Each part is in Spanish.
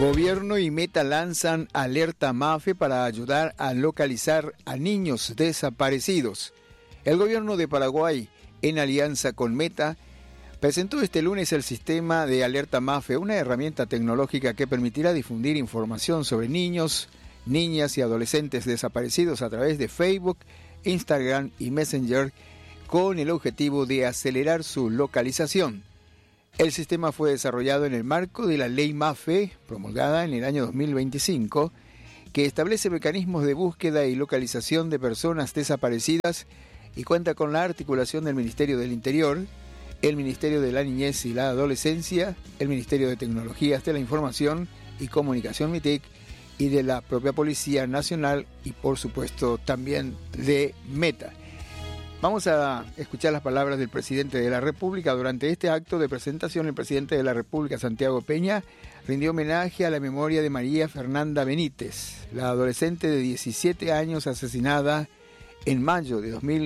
Gobierno y Meta lanzan alerta MAFE para ayudar a localizar a niños desaparecidos. El gobierno de Paraguay, en alianza con Meta, presentó este lunes el sistema de alerta MAFE, una herramienta tecnológica que permitirá difundir información sobre niños, niñas y adolescentes desaparecidos a través de Facebook, Instagram y Messenger, con el objetivo de acelerar su localización. El sistema fue desarrollado en el marco de la ley MAFE, promulgada en el año 2025, que establece mecanismos de búsqueda y localización de personas desaparecidas y cuenta con la articulación del Ministerio del Interior, el Ministerio de la Niñez y la Adolescencia, el Ministerio de Tecnologías de la Información y Comunicación MITIC y de la propia Policía Nacional y por supuesto también de Meta. Vamos a escuchar las palabras del presidente de la República. Durante este acto de presentación, el presidente de la República, Santiago Peña, rindió homenaje a la memoria de María Fernanda Benítez, la adolescente de 17 años asesinada en mayo de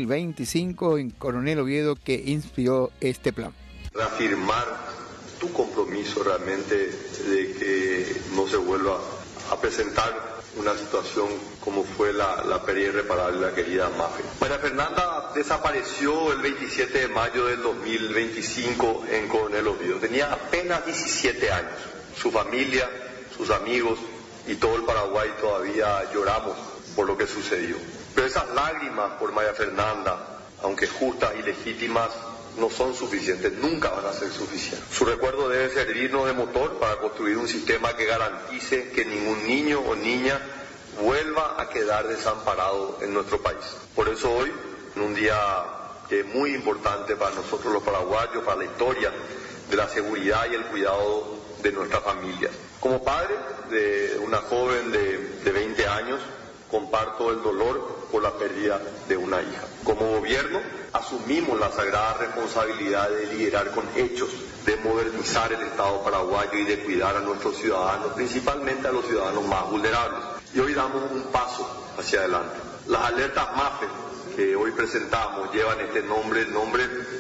2025 en Coronel Oviedo, que inspiró este plan. Reafirmar tu compromiso realmente de que no se vuelva a presentar una situación como fue la pérdida irreparable de la querida Mafe. María Fernanda desapareció el 27 de mayo del 2025 en Coronel Oviedo. Tenía apenas 17 años. Su familia, sus amigos y todo el Paraguay todavía lloramos por lo que sucedió. Pero esas lágrimas por María Fernanda, aunque justas y legítimas, no son suficientes, nunca van a ser suficientes. Su recuerdo debe servirnos de motor para construir un sistema que garantice que ningún niño o niña vuelva a quedar desamparado en nuestro país. Por eso hoy, en un día muy importante para nosotros los paraguayos, para la historia de la seguridad y el cuidado de nuestras familias. Como padre de una joven de 20 años, comparto el dolor por la pérdida de una hija. Como gobierno, asumimos la sagrada responsabilidad de liderar con hechos, de modernizar el Estado paraguayo y de cuidar a nuestros ciudadanos, principalmente a los ciudadanos más vulnerables. Y hoy damos un paso hacia adelante. Las alertas MAFE que hoy presentamos llevan este nombre, el nombre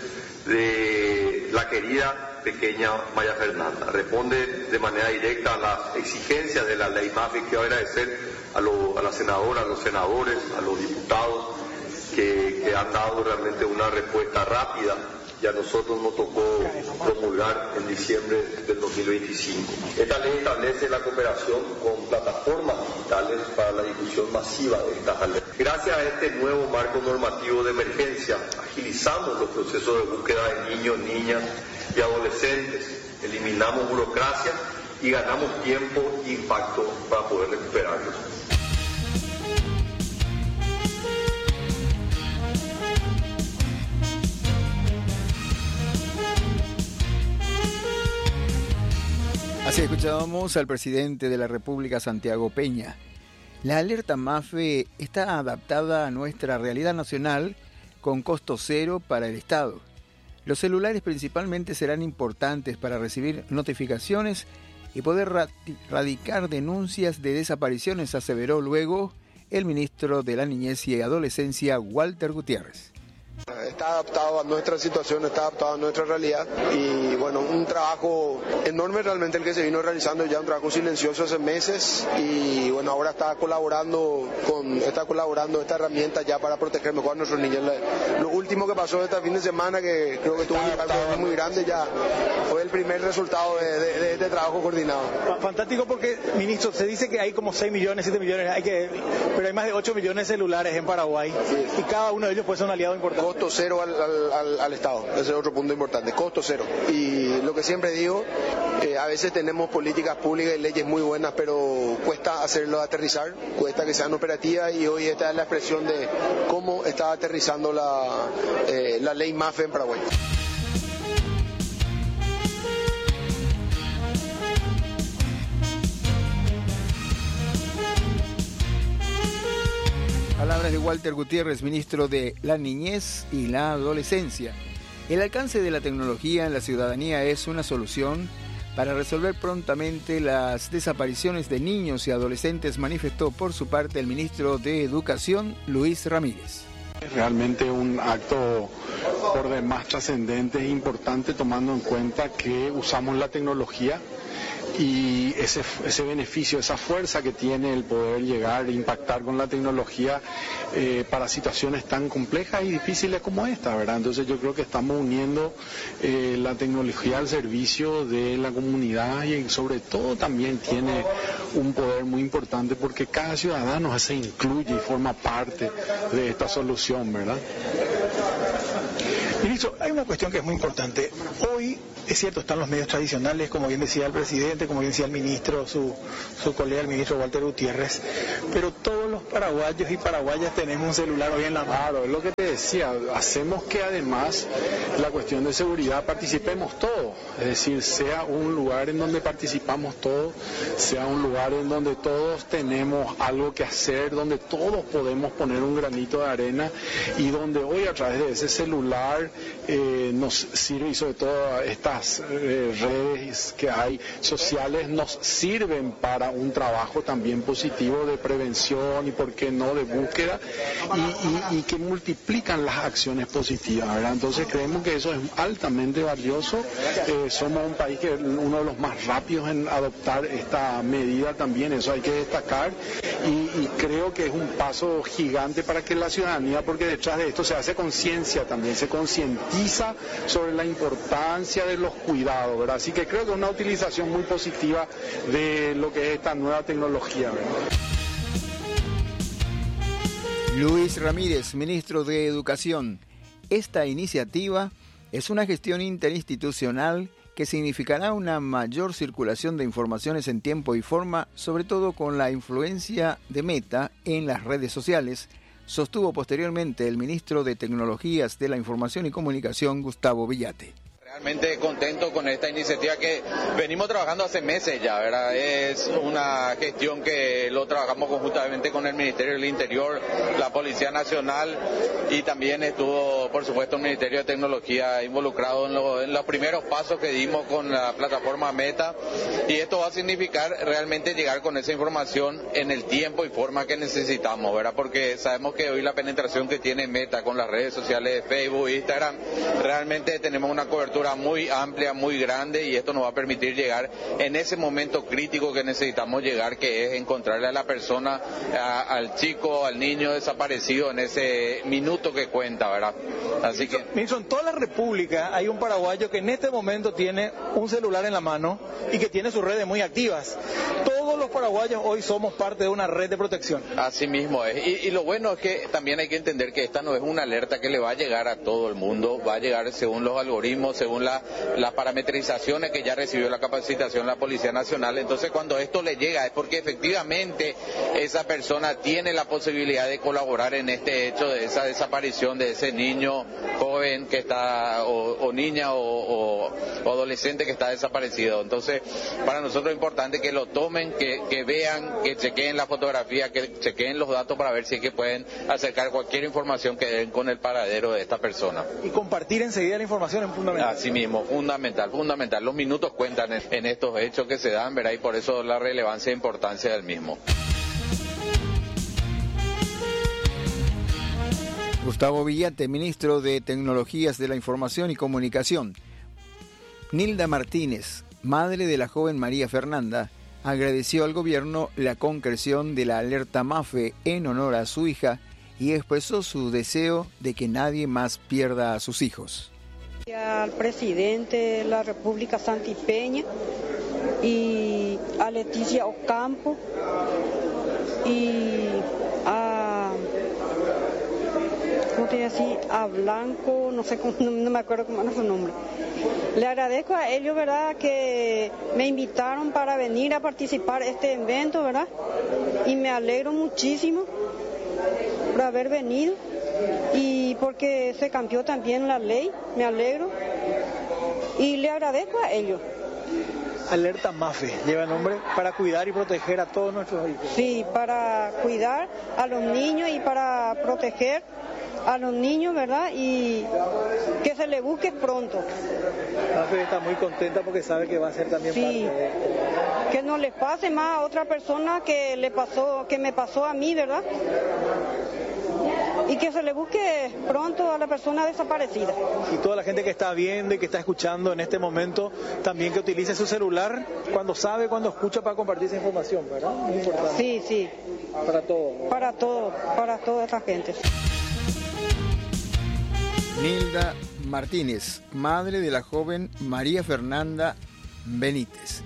de la querida pequeña María Fernanda. Responde de manera directa a las exigencias de la ley MAFE. Quiero agradecer a la senadora, a los senadores, a los diputados que han dado realmente una respuesta rápida y a nosotros nos tocó promulgar en diciembre del 2025. Esta ley establece la cooperación con plataformas digitales para la difusión masiva de estas alertas. Gracias a este nuevo marco normativo de emergencia, agilizamos los procesos de búsqueda de niños, niñas y adolescentes, eliminamos burocracia y ganamos tiempo e impacto para poder recuperarlos. Así escuchábamos al presidente de la República, Santiago Peña. La alerta MAFE está adaptada a nuestra realidad nacional con costo cero para el Estado. Los celulares principalmente serán importantes para recibir notificaciones y poder radicar denuncias de desapariciones, aseveró luego el ministro de la Niñez y Adolescencia, Walter Gutiérrez. Está adaptado a nuestra situación, está adaptado a nuestra realidad y bueno, un trabajo enorme realmente el que se vino realizando, ya un trabajo silencioso hace meses y bueno, ahora está colaborando esta herramienta ya para proteger mejor a nuestros niños. Lo último que pasó este fin de semana, que creo que tuvo un impacto muy grande, ya fue el primer resultado de este trabajo coordinado. Fantástico porque, ministro, se dice que hay como 6 millones, 7 millones, pero hay más de 8 millones de celulares en Paraguay y cada uno de ellos puede ser un aliado importante. Costo cero al Estado, ese es otro punto importante, costo cero. Y lo que siempre digo, a veces tenemos políticas públicas y leyes muy buenas, pero cuesta hacerlo aterrizar, cuesta que sean operativas y hoy esta es la expresión de cómo está aterrizando la ley MAFE en Paraguay. Palabras de Walter Gutiérrez, ministro de la Niñez y la Adolescencia. El alcance de la tecnología en la ciudadanía es una solución para resolver prontamente las desapariciones de niños y adolescentes, manifestó por su parte el ministro de Educación, Luis Ramírez. Realmente un acto por demás trascendente e importante, tomando en cuenta que usamos la tecnología y ese beneficio, esa fuerza que tiene el poder llegar e impactar con la tecnología para situaciones tan complejas y difíciles como esta, ¿verdad? Entonces yo creo que estamos uniendo la tecnología al servicio de la comunidad y sobre todo también tiene un poder muy importante porque cada ciudadano se incluye y forma parte de esta solución, ¿verdad? Ministro, hay una cuestión que es muy importante. Hoy, es cierto, están los medios tradicionales, como bien decía el presidente, como bien decía el ministro, su colega, el ministro Walter Gutiérrez, pero todos los paraguayos y paraguayas tenemos un celular hoy en la mano. Claro, es lo que te decía, hacemos que además la cuestión de seguridad participemos todos, es decir, sea un lugar en donde participamos todos, sea un lugar en donde todos tenemos algo que hacer, donde todos podemos poner un granito de arena y donde hoy a través de ese celular nos sirve, y sobre todo estas redes que hay sociales nos sirven para un trabajo también positivo de prevención y por qué no de búsqueda y que multiplican las acciones positivas, ¿verdad? Entonces creemos que eso es altamente valioso. Somos un país que es uno de los más rápidos en adoptar esta medida también, eso hay que destacar y creo que es un paso gigante para que la ciudadanía, porque detrás de esto se hace conciencia también, se concientiza sobre la importancia de los cuidados, ¿verdad? Así que creo que es una utilización muy positiva de lo que es esta nueva tecnología, ¿verdad? Luis Ramírez, ministro de Educación. Esta iniciativa es una gestión interinstitucional que significará una mayor circulación de informaciones en tiempo y forma, sobre todo con la influencia de Meta en las redes sociales, sostuvo posteriormente el ministro de Tecnologías de la Información y Comunicación, Gustavo Villate. Realmente contento con esta iniciativa que venimos trabajando hace meses ya, ¿verdad? Es una gestión que lo trabajamos conjuntamente con el Ministerio del Interior, la Policía Nacional y también estuvo, por supuesto, el Ministerio de Tecnología involucrado en los primeros pasos que dimos con la plataforma Meta y esto va a significar realmente llegar con esa información en el tiempo y forma que necesitamos, ¿verdad? Porque sabemos que hoy la penetración que tiene Meta con las redes sociales de Facebook e Instagram, realmente tenemos una cobertura muy amplia, muy grande y esto nos va a permitir llegar en ese momento crítico que necesitamos llegar, que es encontrarle a la persona, al chico, al niño desaparecido en ese minuto que cuenta, ¿verdad? Así que... Ministro, en toda la República hay un paraguayo que en este momento tiene un celular en la mano y que tiene sus redes muy activas. Todos los paraguayos hoy somos parte de una red de protección. Así mismo es. Y lo bueno es que también hay que entender que esta no es una alerta que le va a llegar a todo el mundo, va a llegar según los algoritmos, según las parametrizaciones que ya recibió la capacitación la Policía Nacional. Entonces cuando esto le llega es porque efectivamente esa persona tiene la posibilidad de colaborar en este hecho de esa desaparición de ese niño joven que está o niña o adolescente que está desaparecido. Entonces para nosotros es importante que lo tomen, que vean, que chequeen la fotografía, que chequeen los datos para ver si es que pueden acercar cualquier información que den con el paradero de esta persona. Y compartir enseguida la información es fundamental. Así mismo, fundamental. Los minutos cuentan en estos hechos que se dan, ¿verdad? Y por eso la relevancia e importancia del mismo. Gustavo Villate, ministro de Tecnologías de la Información y Comunicación. Nilda Martínez, madre de la joven María Fernanda, agradeció al gobierno la concreción de la alerta MAFE en honor a su hija y expresó su deseo de que nadie más pierda a sus hijos. Al presidente de la República Santi Peña y a Leticia Ocampo y a, ¿cómo te decía? A Blanco, no sé, no me acuerdo cómo era su nombre. Le agradezco a ellos, ¿verdad?, que me invitaron para venir a participar en este evento, ¿verdad? Y me alegro muchísimo por haber venido. Y porque se cambió también la ley, me alegro y le agradezco a ellos. Alerta MAFE, lleva nombre para cuidar y proteger a todos nuestros hijos. Sí, para cuidar a los niños y para proteger a los niños, ¿verdad? Y que se le busque pronto. MAFE está muy contenta porque sabe que va a ser también parte de... Que no les pase más a otra persona que me pasó a mí, ¿verdad? y que se le busque pronto a la persona desaparecida. Y toda la gente que está viendo y que está escuchando en este momento, también que utilice su celular cuando sabe, cuando escucha, para compartir esa información, ¿verdad? Muy importante. Sí, sí. Para todo. Para toda esta gente. Nilda Martínez, madre de la joven María Fernanda Benítez.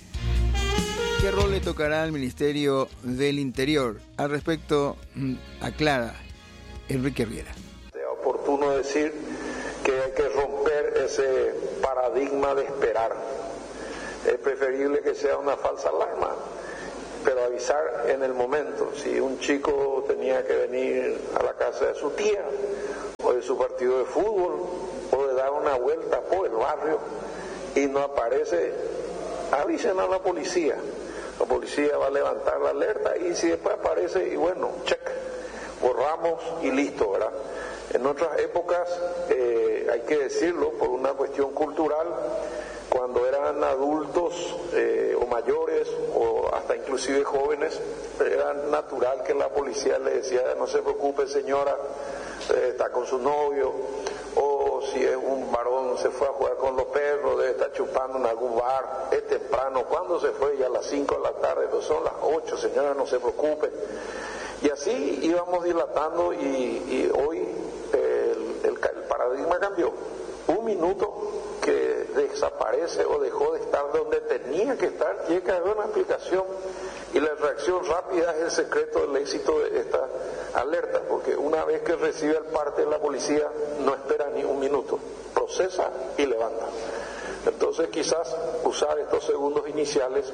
¿Qué rol le tocará al Ministerio del Interior? Al respecto, aclara Enrique Riera. Es oportuno decir que hay que romper ese paradigma de esperar. Es preferible que sea una falsa alarma, pero avisar en el momento. Si un chico tenía que venir a la casa de su tía, o de su partido de fútbol, o de dar una vuelta por el barrio y no aparece, avisen a la policía. La policía va a levantar la alerta y si después aparece, y bueno, check, borramos y listo, ¿verdad? En otras épocas, hay que decirlo, por una cuestión cultural, cuando eran adultos o mayores o hasta inclusive jóvenes, era natural que la policía le decía, no se preocupe señora, está con su novio, o si es un varón se fue a jugar con los perros, debe estar chupando en algún bar, es temprano, ¿cuándo se fue? Ya a las 5 de la tarde, entonces son las 8, señora, no se preocupe. Y así íbamos dilatando y hoy el paradigma cambió. Un minuto que desaparece o dejó de estar donde tenía que estar, tiene que haber una explicación, y la reacción rápida es el secreto del éxito de esta alerta, porque una vez que recibe el parte de la policía no espera ni un minuto, procesa y levanta. Entonces quizás usar estos segundos iniciales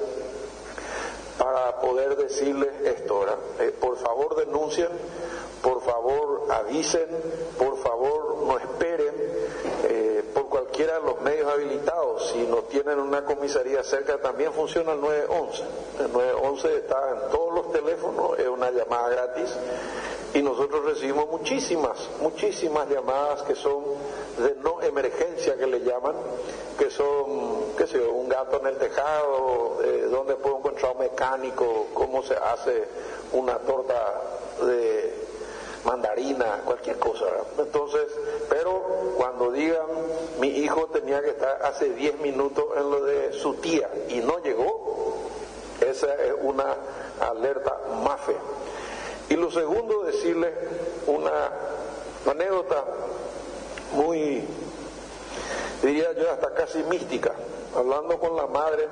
para poder decirles esto, ¿verdad? Por favor denuncien, por favor avisen, por favor no esperen, por cualquiera de los medios habilitados. Si no tienen una comisaría cerca, también funciona el 911. El 911 está en todos los teléfonos, es una llamada gratis, y nosotros recibimos muchísimas llamadas que son de no emergencia, que le llaman, que son, qué sé yo, un gato en el tejado, dónde puedo encontrar un mecánico, cómo se hace una torta de mandarina, cualquier cosa, ¿verdad? Entonces, pero cuando digan, mi hijo tenía que estar hace 10 minutos en lo de su tía y no llegó, esa es una alerta MAFE. Y lo segundo, decirles una anécdota muy, diría yo, hasta casi mística. Hablando con la madre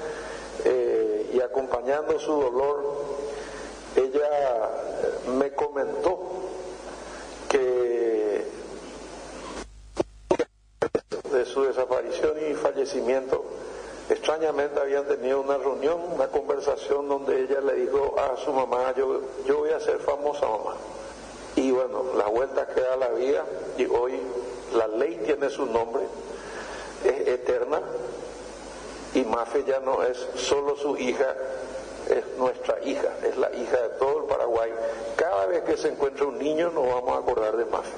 y acompañando su dolor, ella me comentó que de su desaparición y fallecimiento, extrañamente habían tenido una reunión, una conversación donde ella le dijo a su mamá, yo voy a ser famosa, mamá. Y bueno, la vuelta que da la vida, y hoy la ley tiene su nombre, es eterna, y Mafe ya no es solo su hija, es nuestra hija, es la hija de todo el Paraguay. Cada vez que se encuentra un niño nos vamos a acordar de Mafe.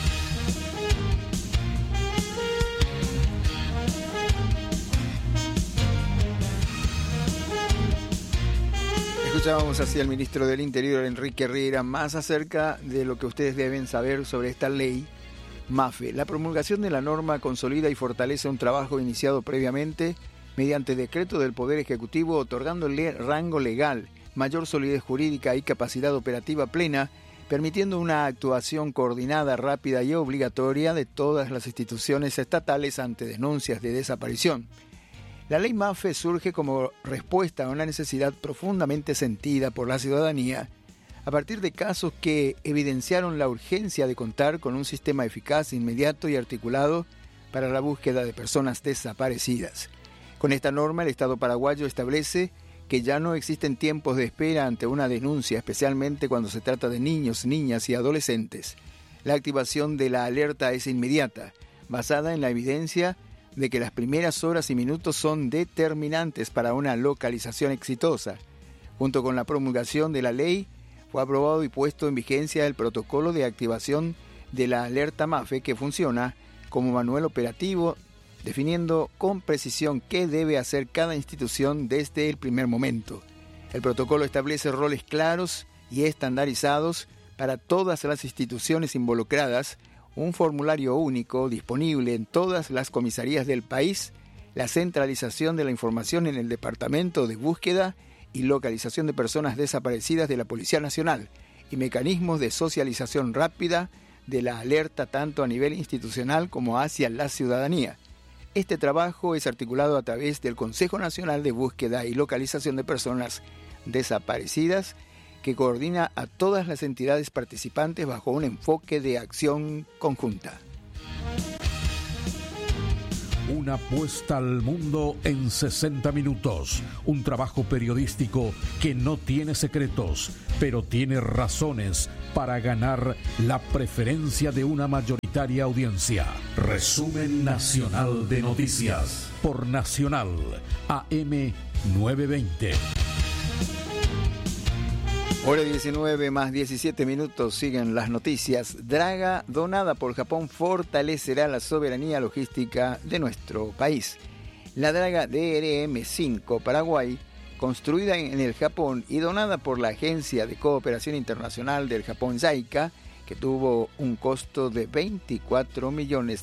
Escuchábamos así al ministro del Interior, Enrique Riera, más acerca de lo que ustedes deben saber sobre esta ley MAFE. La promulgación de la norma consolida y fortalece un trabajo iniciado previamente mediante decreto del Poder Ejecutivo, otorgándole rango legal, mayor solidez jurídica y capacidad operativa plena, permitiendo una actuación coordinada, rápida y obligatoria de todas las instituciones estatales ante denuncias de desaparición. La ley MAFE surge como respuesta a una necesidad profundamente sentida por la ciudadanía, a partir de casos que evidenciaron la urgencia de contar con un sistema eficaz, inmediato y articulado para la búsqueda de personas desaparecidas. Con esta norma, el Estado paraguayo establece que ya no existen tiempos de espera ante una denuncia, especialmente cuando se trata de niños, niñas y adolescentes. La activación de la alerta es inmediata, basada en la evidencia de que las primeras horas y minutos son determinantes para una localización exitosa. Junto con la promulgación de la ley, fue aprobado y puesto en vigencia el protocolo de activación de la alerta MAFE, que funciona como manual operativo, definiendo con precisión qué debe hacer cada institución desde el primer momento. El protocolo establece roles claros y estandarizados para todas las instituciones involucradas, un formulario único disponible en todas las comisarías del país, la centralización de la información en el Departamento de Búsqueda y Localización de Personas Desaparecidas de la Policía Nacional y mecanismos de socialización rápida de la alerta tanto a nivel institucional como hacia la ciudadanía. Este trabajo es articulado a través del Consejo Nacional de Búsqueda y Localización de Personas Desaparecidas, que coordina a todas las entidades participantes bajo un enfoque de acción conjunta. Una apuesta al mundo en 60 minutos. Un trabajo periodístico que no tiene secretos, pero tiene razones para ganar la preferencia de una mayoritaria audiencia. Resumen nacional de noticias por Nacional AM 920. Hora 19 más 17 minutos, siguen las noticias. Draga donada por Japón fortalecerá la soberanía logística de nuestro país. La Draga DRM-5 Paraguay, construida en el Japón y donada por la Agencia de Cooperación Internacional del Japón JICA, que tuvo un costo de $24 millones,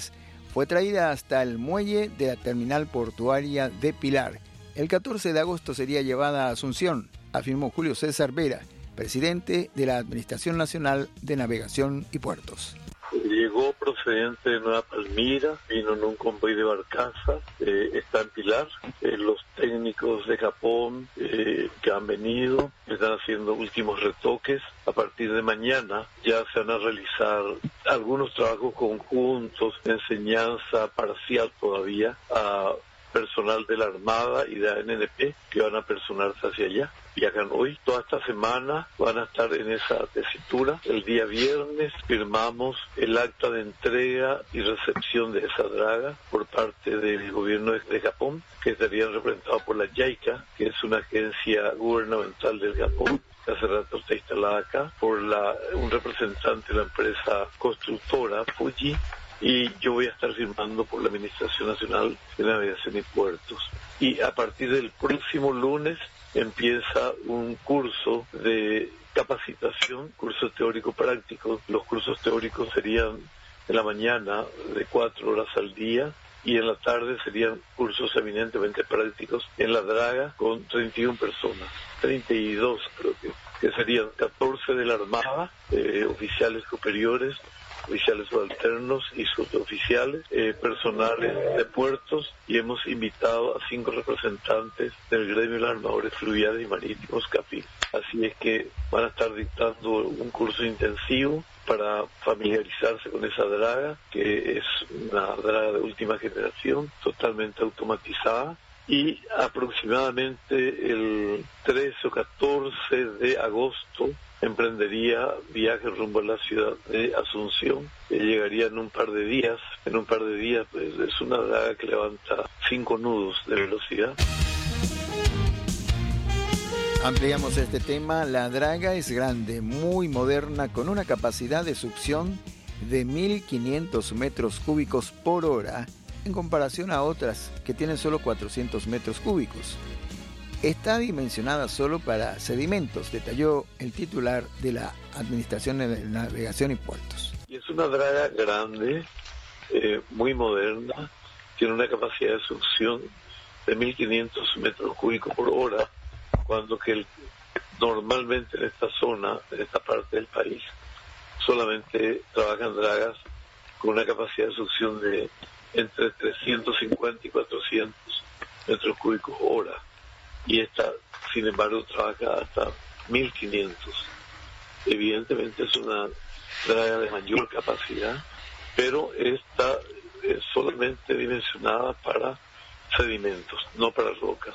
fue traída hasta el muelle de la terminal portuaria de Pilar. El 14 de agosto sería llevada a Asunción, afirmó Julio César Vera, presidente de la Administración Nacional de Navegación y Puertos. Llegó procedente de Nueva Palmira, vino en un convoy de barcaza, está en Pilar. Los técnicos de Japón que han venido están haciendo últimos retoques. A partir de mañana ya se van a realizar algunos trabajos conjuntos, enseñanza parcial todavía a personal de la Armada y de ANNP que van a personarse hacia allá. Viajan hoy, toda esta semana van a estar en esa tesitura. El día viernes firmamos el acta de entrega y recepción de esa draga por parte del gobierno de Japón, que estarían representados por la JICA, que es una agencia gubernamental del Japón, que hace rato está instalada acá, por un representante de la empresa constructora Fuji, y yo voy a estar firmando por la Administración Nacional de Navegación y Puertos. Y a partir del próximo lunes empieza un curso de capacitación, curso teórico práctico. Los cursos teóricos serían en la mañana de 4 horas al día y en la tarde serían cursos eminentemente prácticos en la draga con 31 personas, 32 creo que serían 14 de la Armada, oficiales superiores, oficiales subalternos y suboficiales, personales de puertos, y hemos invitado a 5 representantes del gremio de armadores fluviales y marítimos CAFIC. Así es que van a estar dictando un curso intensivo para familiarizarse con esa draga, que es una draga de última generación, totalmente automatizada, y aproximadamente el 13 o 14 de agosto emprendería viaje rumbo a la ciudad de Asunción, que llegaría en un par de días. En un par de días pues, es una draga que levanta 5 nudos de velocidad. Ampliamos este tema. La draga es grande, muy moderna, con una capacidad de succión de 1.500 metros cúbicos por hora, en comparación a otras que tienen solo 400 metros cúbicos. Está dimensionada solo para sedimentos, detalló el titular de la Administración de Navegación y Puertos. Y es una draga grande, muy moderna, tiene una capacidad de succión de 1.500 metros cúbicos por hora, cuando que normalmente en esta zona, en esta parte del país, solamente trabajan dragas con una capacidad de succión de entre 350 y 400 metros cúbicos hora. Y esta, sin embargo, trabaja hasta 1.500. Evidentemente es una draga de mayor capacidad, pero esta es solamente dimensionada para sedimentos, no para rocas.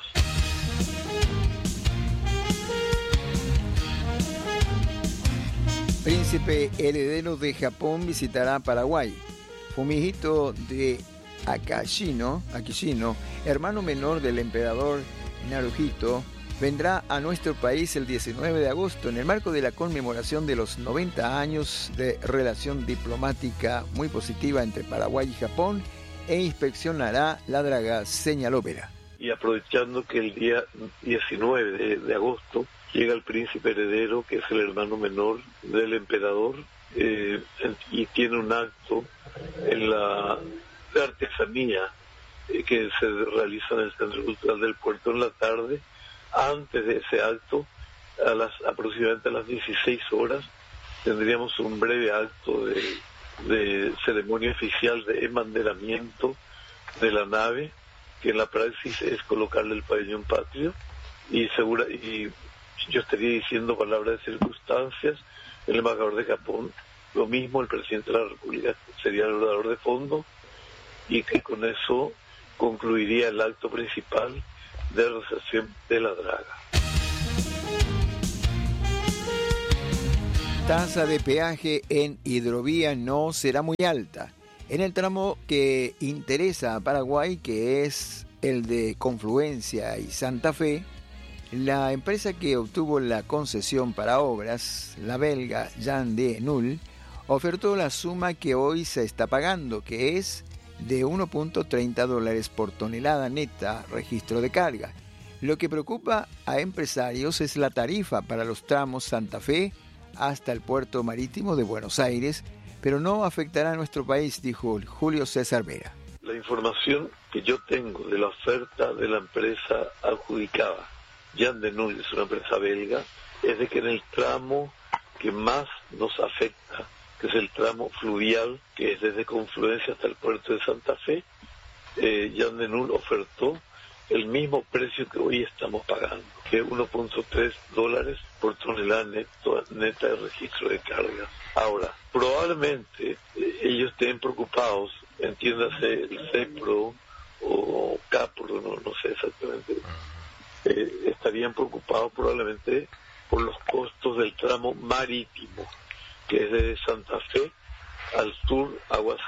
Príncipe heredero de Japón visitará Paraguay. Fumihito de Akishino, hermano menor del emperador Naruhito, vendrá a nuestro país el 19 de agosto en el marco de la conmemoración de los 90 años de relación diplomática muy positiva entre Paraguay y Japón, e inspeccionará la draga, señaló Vera. y aprovechando que el día 19 de agosto llega el príncipe heredero, que es el hermano menor del emperador, y tiene un acto en la artesanía que se realiza en el Centro Cultural del Puerto en la tarde. Antes de ese acto, aproximadamente a las 16 horas, tendríamos un breve acto de ceremonia oficial de embanderamiento de la nave, que en la praxis es colocarle el pabellón patrio, y yo estaría diciendo palabras de circunstancias, el embajador de Japón, lo mismo, el presidente de la República sería el orador de fondo, y que con eso concluiría el acto principal de recepción de la draga. Tasa de peaje en hidrovía no será muy alta. En el tramo que interesa a Paraguay, que es el de Confluencia y Santa Fe, la empresa que obtuvo la concesión para obras, la belga Jan de Nul, ofertó la suma que hoy se está pagando, que es de $1.30 por tonelada neta registro de carga. Lo que preocupa a empresarios es la tarifa para los tramos Santa Fe hasta el puerto marítimo de Buenos Aires, pero no afectará a nuestro país, dijo Julio César Vera. La información que yo tengo de la oferta de la empresa adjudicada, Jan de Nul, es una empresa belga, es de que en el tramo que más nos afecta, que es el tramo fluvial, que es desde Confluencia hasta el puerto de Santa Fe, Jan de Nul ofertó el mismo precio que hoy estamos pagando, que es $1.3 por tonelada neta de registro de carga. Ahora, probablemente ellos estén preocupados, entiéndase el CEPRO o CAPRO, no sé exactamente, estarían preocupados probablemente por los costos del tramo marítimo, que es desde Santa Fe al sur, aguas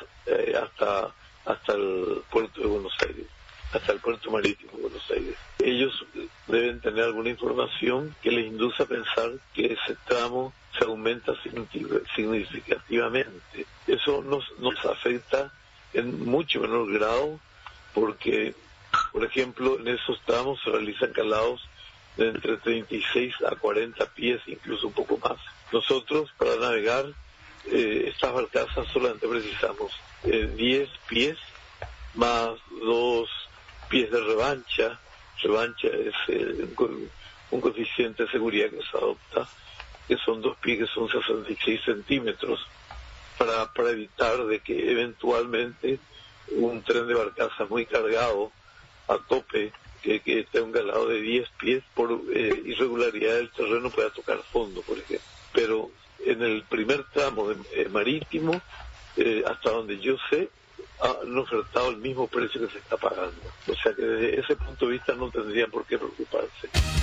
hasta el puerto de Buenos Aires, hasta el puerto marítimo de Buenos Aires. Ellos deben tener alguna información que les induce a pensar que ese tramo se aumenta significativamente. Eso nos afecta en mucho menor grado porque, por ejemplo, en esos tramos se realizan calados de entre 36 a 40 pies, incluso un poco más. Nosotros, para navegar estas barcazas, solamente precisamos 10 pies más 2 pies de revancha. Revancha es un coeficiente de seguridad que se adopta, que son 2 pies, que son 66 centímetros, para evitar de que eventualmente un tren de barcazas muy cargado a tope, que esté un calado de 10 pies, por irregularidad del terreno pueda tocar fondo, por ejemplo. Pero en el primer tramo marítimo, hasta donde yo sé, han ofertado el mismo precio que se está pagando. O sea que desde ese punto de vista no tendrían por qué preocuparse.